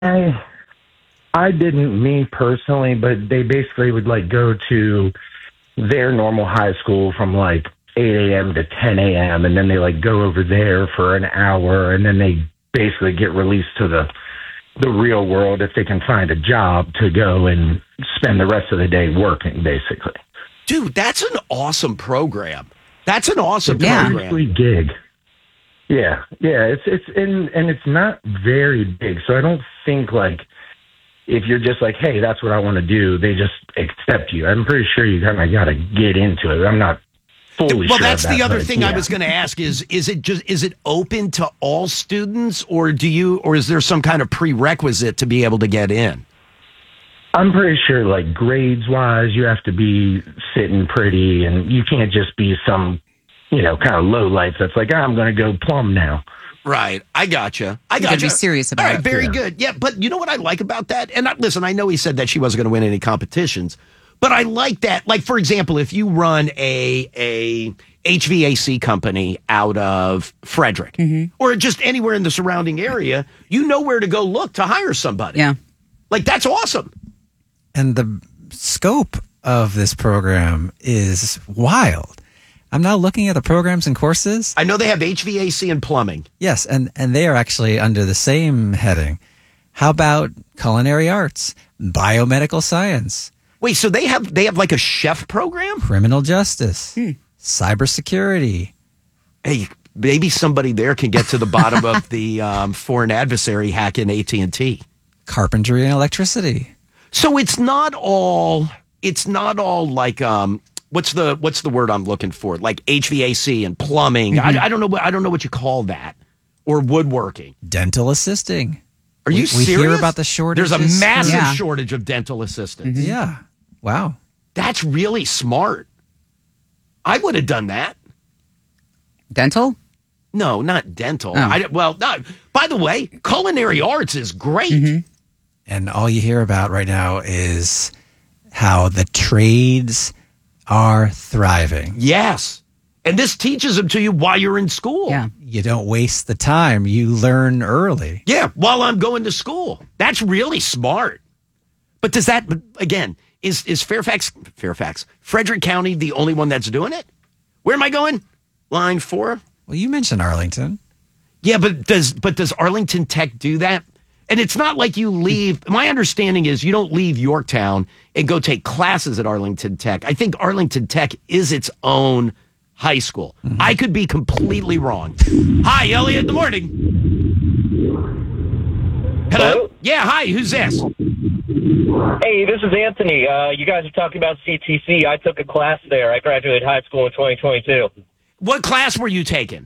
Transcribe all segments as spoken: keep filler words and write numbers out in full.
I, I didn't, me personally, but they basically would like go to their normal high school from like eight a.m. to ten a.m. and then they like go over there for an hour and then they basically get released to the the real world if they can find a job to go and spend the rest of the day working, basically. Dude, that's an awesome program. That's an awesome it's program. It's a free gig. Yeah, yeah. It's it's in and it's not very big, so I don't think like if you're just like, hey, that's what I want to do, they just accept you. I'm pretty sure you kind of got to get into it. I'm not fully well, sure. that's that, the other but, thing yeah. I was going to ask is is it just is it open to all students, or do you or is there some kind of prerequisite to be able to get in? I'm pretty sure, like, grades-wise, you have to be sitting pretty, and you can't just be some, you know, kind of low life that's like, oh, I'm going to go plumb now. Right. I gotcha. I You gotcha. gotta be serious about All right, it. very Yeah. good. Yeah, but you know what I like about that? And I, listen, I know he said that she wasn't going to win any competitions, but I like that. Like, for example, if you run a a H V A C company out of Frederick or just anywhere in the surrounding area, you know where to go look to hire somebody. Yeah. Like, that's awesome. And the scope of this program is wild. I'm now looking at the programs and courses. I know they have H V A C and plumbing. Yes, and, and they are actually under the same heading. How about culinary arts, biomedical science, Wait, so they have they have like a chef program? criminal justice, cybersecurity? Hey, maybe somebody there can get to the bottom of the um, foreign adversary hack in A T and T. Carpentry and electricity. So it's not all. It's not all like um. What's the what's the word I'm looking for? Like H V A C and plumbing. I, I don't know. what I don't know what you call that. Or woodworking. Dental assisting. Are you we, serious? We hear about the shortages. There's a massive Yeah. shortage of dental assistants. Yeah. Wow. That's really smart. I would have done that. Dental? No, not dental. Oh. I, well, no. By the way, culinary arts is great. And all you hear about right now is how the trades are thriving. Yes. And this teaches them to you while you're in school. Yeah. You don't waste the time. You learn early. Yeah, while I'm going to school. That's really smart. But does that, but again, is is Fairfax, Fairfax, Frederick County the only one that's doing it? Where am I going? Line four? Well, you mentioned Arlington. Yeah, but does but does Arlington Tech do that? And it's not like you leave. My understanding is you don't leave Yorktown and go take classes at Arlington Tech. I think Arlington Tech is its own high school. I could be completely wrong. Hi, Elliot. Good morning. Hello? Hello? Yeah, hi. Who's this? Hey, this is Anthony. Uh, you guys are talking about C T C. I took a class there. I graduated high school in twenty twenty-two. What class were you taking?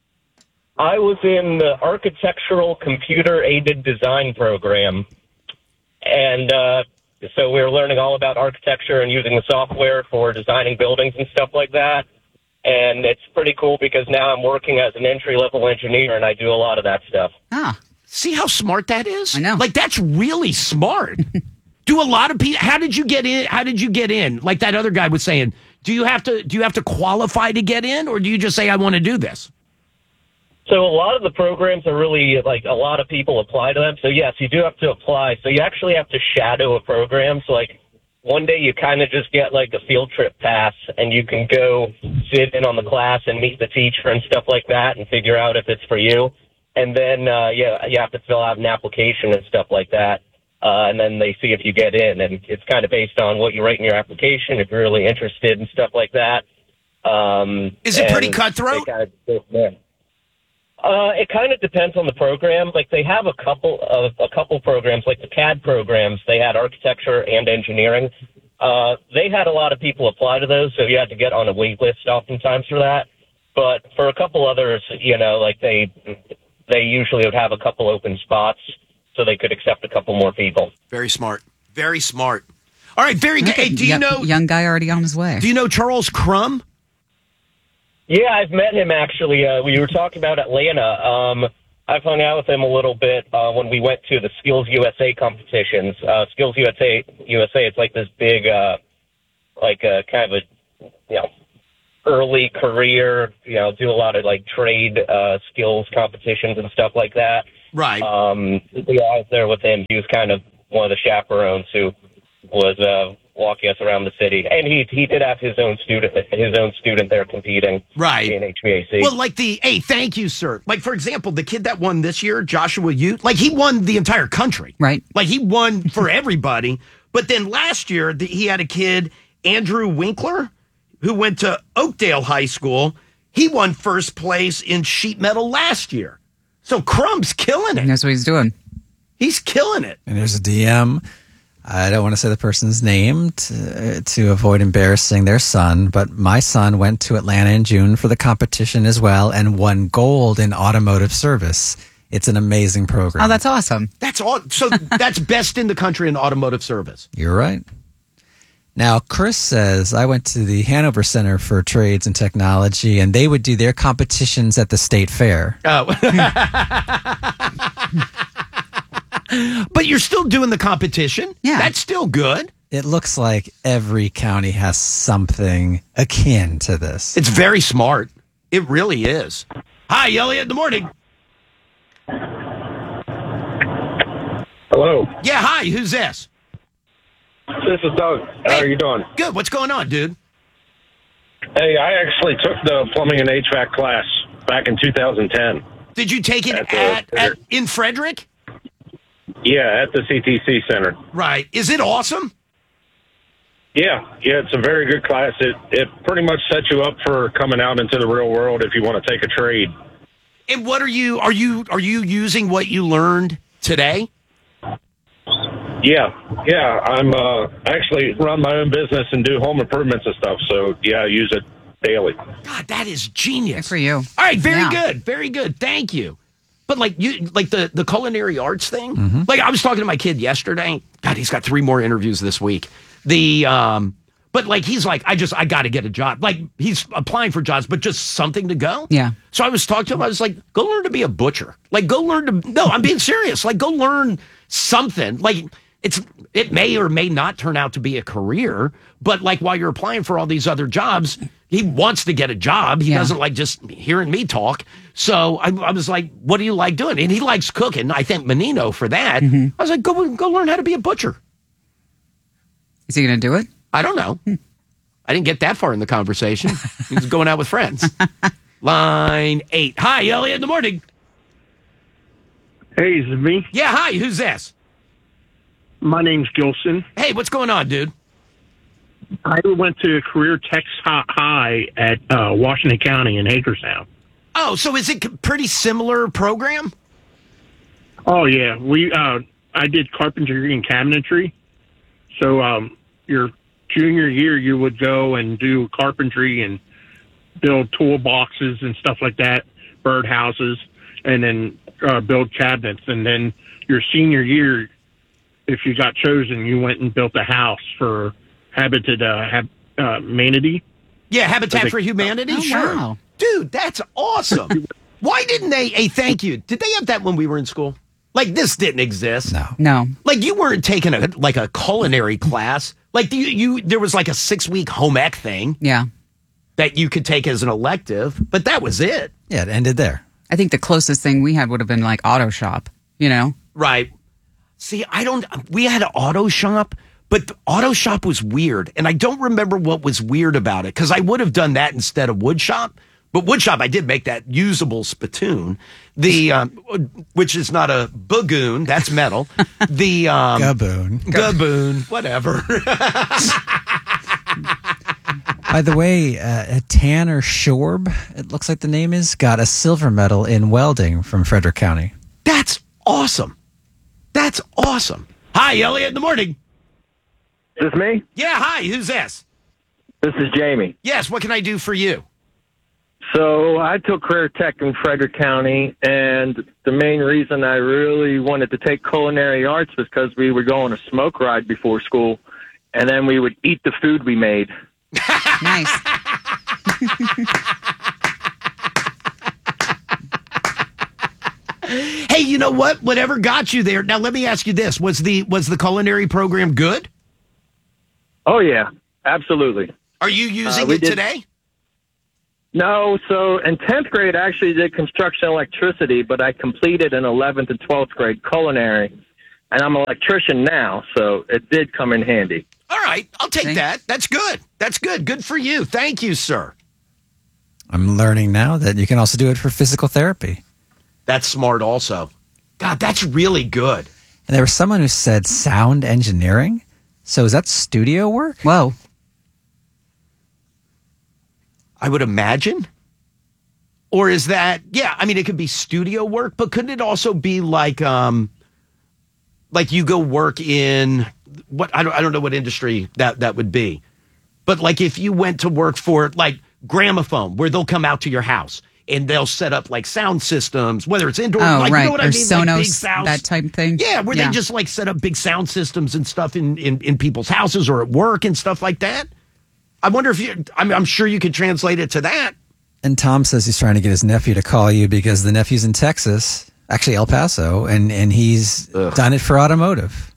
I was in the Architectural Computer-Aided Design program. And uh, so we were learning all about architecture and using the software for designing buildings and stuff like that. And it's pretty cool because now I'm working as an entry-level engineer, and I do a lot of that stuff. Ah. See how smart that is? I know. Like, that's really smart. Do a lot of people, how did you get in? How did you get in? Like that other guy was saying, do you have to, do you have to qualify to get in, or do you just say, I want to do this? So a lot of the programs are really, like, a lot of people apply to them. So, yes, you do have to apply. So you actually have to shadow a program. So, like, one day you kind of just get, like, a field trip pass, and you can go sit in on the class and meet the teacher and stuff like that and figure out if it's for you. And then, uh, yeah, you have to fill out an application and stuff like that. Uh, and then they see if you get in. And it's kind of based on what you write in your application, if you're really interested and stuff like that. Um, Is it pretty and cutthroat? they kind of go from there. Uh, it kind of depends on the program. Like, they have a couple of a couple programs, like the C A D programs. They had architecture and engineering. Uh, they had a lot of people apply to those, so you had to get on a wait list oftentimes for that. But for a couple others, you know, like they they usually would have a couple open spots, so they could accept a couple more people. Very smart. Very smart. All right, very good. Hey, do you Young- know, Young guy already on his way. do you know Charles Crum? Yeah, I've met him actually. Uh, we were talking about Atlanta. Um, I've hung out with him a little bit uh, when we went to the Skills U S A competitions. Uh, Skills U S A, U S A, it's like this big, uh, like a kind of a, you know, early career, you know, do a lot of like trade uh, skills competitions and stuff like that. Right. Um, the guy was there with him. He was kind of one of the chaperones who was uh, walking us around the city, and he he did have his own student his own student there competing Right. in H V A C. Well, like the, hey, thank you, sir. Like, for example, the kid that won this year, Joshua Ute, like he won the entire country. Right. Like he won for everybody. But then last year, the, he had a kid, Andrew Winkler, who went to Oakdale High School. He won first place in sheet metal last year. So Crumb's killing it. That's what he's doing. He's killing it. And there's a D M. I don't want to say the person's name to, to avoid embarrassing their son, but my son went to Atlanta in June for the competition as well and won gold in automotive service. It's an amazing program. Oh, that's awesome. That's all. So that's best in the country in automotive service. You're right. Now, Chris says, I went to the Hanover Center for Trades and Technology, and they would do their competitions at the state fair. Oh. But you're still doing the competition. Yeah. That's still good. It looks like every county has something akin to this. It's very smart. It really is. Hi, Elliot, in the morning. Hello. Yeah, hi, who's this? This is Doug. How Hey. are you doing? Good. What's going on, dude? Hey, I actually took the plumbing and H V A C class back in two thousand ten. Did you take it At at, the- at in Frederick? Yeah, at the C T C Center. Right. Is it awesome? Yeah, yeah, it's a very good class. It it pretty much sets you up for coming out into the real world if you want to take a trade. And what are you are you are you using what you learned today? Yeah, yeah. I'm uh, actually run my own business and do home improvements and stuff. So yeah, I use it daily. God, that is genius. Good for you. All right, very Yeah. good. Very good. Thank you. But like you like the, the culinary arts thing, like I was talking to my kid yesterday. God, he's got three more interviews this week. The um but like he's like, I just I gotta get a job. Like he's applying for jobs, but just something to go. Yeah. So I was talking to him, I was like, go learn to be a butcher. Like go learn to no, I'm being serious. Like go learn something. Like it's it may or may not turn out to be a career, but like while you're applying for all these other jobs, he wants to get a job. He Yeah. doesn't like just hearing me talk. So I, I was like, what do you like doing? And he likes cooking. I thank Menino for that. Mm-hmm. I was like, go go learn how to be a butcher. Is he going to do it? I don't know. I didn't get that far in the conversation. He was going out with friends. Line eight. Hi, Elliot, in the morning. Hey, is it me? Yeah, hi, who's this? My name's Gilson. Hey, what's going on, dude? I went to Career Tech High at uh, Washington County in Hagerstown. Oh, so is it a pretty similar program? Oh yeah, we uh, I did carpentry and cabinetry. So um, your junior year, you would go and do carpentry and build toolboxes and stuff like that, birdhouses, and then uh, build cabinets. And then your senior year, if you got chosen, you went and built a house for Habitat uh, Hab, uh, Humanity. Yeah, Habitat think- for Humanity. Oh, sure, wow. dude, that's awesome. Why didn't they? Hey, thank you. Did they have that when we were in school? Like this didn't exist. No. No. Like you weren't taking a like a culinary class. Like you, you there was like a six week home ec thing Yeah. that you could take as an elective, but that was it. Yeah, it ended there. I think the closest thing we had would have been like auto shop, you know? Right. See, I don't. We had an auto shop, but the auto shop was weird, and I don't remember what was weird about it because I would have done that instead of wood shop. But wood shop, I did make that usable spittoon, the um, which is not a bagoon, that's metal. The um, Gaboon. gaboon, whatever. By the way, uh, Tanner Shorb, it looks like the name is, got a silver medal in welding from Frederick County. That's awesome. That's awesome. Hi, Elliot. In the morning. Is this me? Yeah. Hi. Who's this? This is Jamie. Yes. What can I do for you? So I took career tech in Frederick County, and the main reason I really wanted to take culinary arts was because we would go on a smoke ride before school, and then we would eat the food we made. Nice. Hey, you know what? Whatever got you there. Now, let me ask you this: was the was the culinary program good? Oh yeah, absolutely. Are you using Uh, we it did- today? No, so in tenth grade, I actually did construction electricity, but I completed in eleventh and twelfth grade culinary, and I'm an electrician now, so it did come in handy. All right, I'll take Thanks. that. That's good. That's good. Good for you. Thank you, sir. I'm learning now that you can also do it for physical therapy. That's smart also. God, that's really good. And there was someone who said sound engineering. So is that studio work? Whoa. I would imagine. Or is that, yeah, I mean, it could be studio work, but couldn't it also be like, um, like you go work in what, I don't, I don't know what industry that, that would be. But like if you went to work for like Gramophone, where they'll come out to your house and they'll set up like sound systems, whether it's indoor, Oh, like, right. you know what or I mean? Sonos, like big sound, that type of thing. Yeah, where they just like set up big sound systems and stuff in, in, in people's houses or at work and stuff like that. I wonder if you, I mean, I'm sure you could translate it to that. And Tom says he's trying to get his nephew to call you because the nephew's in Texas, actually El Paso, and, and he's Ugh. done it for automotive.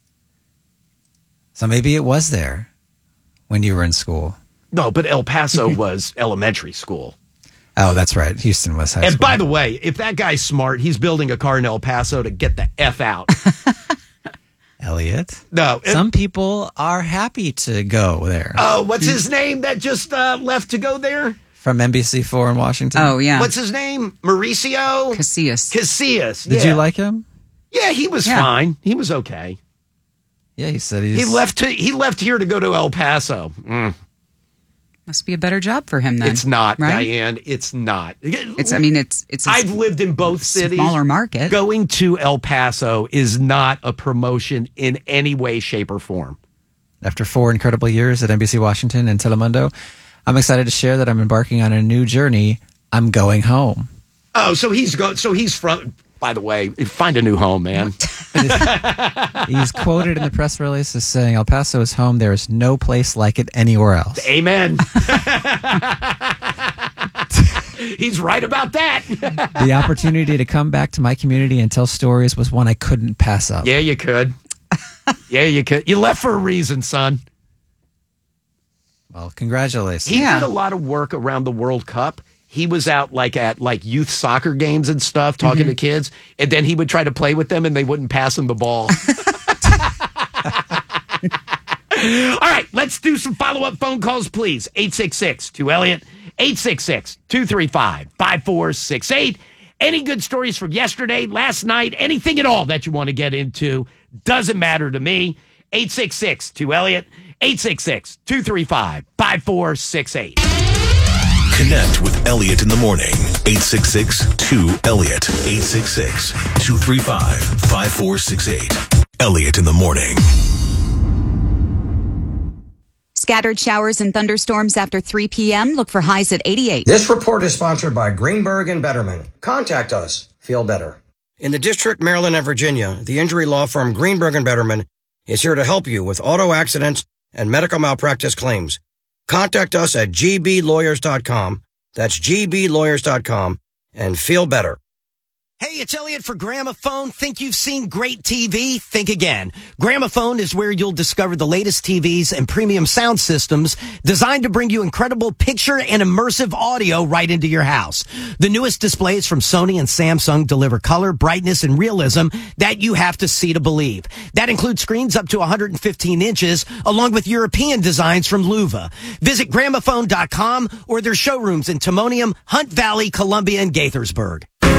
So maybe it was there when you were in school. No, but El Paso was elementary school. Oh, that's right. Houston was high And school. by the way, if that guy's smart, he's building a car in El Paso to get the F out. Elliot. No. it- Some people are happy to go there. oh, what's his name that just uh, left to go there? From N B C four in Washington. Oh, yeah. What's his name? Mauricio Casillas. Casillas. Did yeah. you like him? Yeah, he was Yeah. fine. He was okay. Yeah, he said he's... He left. To, he left here to go to El Paso. Mm. Must be a better job for him then. It's not, right? Diane. It's not. It's. I mean, it's. It's. A I've lived in both cities. smaller market. Going to El Paso is not a promotion in any way, shape, or form. After four incredible years at N B C Washington and Telemundo, I'm excited to share that I'm embarking on a new journey. I'm going home. Oh, so he's go. So he's from. By the way, find a new home, man. He's quoted in the press release as saying, El Paso is home. There is no place like it anywhere else. Amen. He's right about that. The opportunity to come back to my community and tell stories was one I couldn't pass up. Yeah, you could. Yeah, you could. You left for a reason, son. Well, congratulations. He Yeah. did a lot of work around the World Cup. He was out like at like youth soccer games and stuff, talking Mm-hmm. to kids, and then he would try to play with them, and they wouldn't pass him the ball. All right, let's do some follow-up phone calls, please. eight six six, two Elliott, eight six six, two three five, five four six eight. Any good stories from yesterday, last night, anything at all that you want to get into, doesn't matter to me. eight six six, two Elliott, eight six six, two three five, five four six eight. Connect with Elliot in the morning. eight six six, two Elliott. eight six six, two three five, five four six eight. Elliot in the morning. Scattered showers and thunderstorms after three p.m. Look for highs at eighty-eight. This report is sponsored by Greenberg and Betterman. Contact us. Feel better. In the District, Maryland, and Virginia, the injury law firm Greenberg and Betterman is here to help you with auto accidents and medical malpractice claims. Contact us at g b lawyers dot com. That's g b lawyers dot com and feel better. Hey, it's Elliot for Gramophone. Think you've seen great T V? Think again. Gramophone is where you'll discover the latest T Vs and premium sound systems designed to bring you incredible picture and immersive audio right into your house. The newest displays from Sony and Samsung deliver color, brightness, and realism that you have to see to believe. That includes screens up to one hundred fifteen inches, along with European designs from Luva. Visit gramophone dot com or their showrooms in Timonium, Hunt Valley, Columbia, and Gaithersburg.